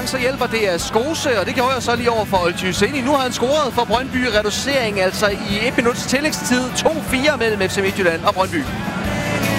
chancer hjælper, det er Skose, og det gjorde jeg så lige over for Oltyseni. Nu har han scoret for Brøndby. Reducering altså i 1 minuts tillægstid. 2-4 mellem FC Midtjylland og Brøndby.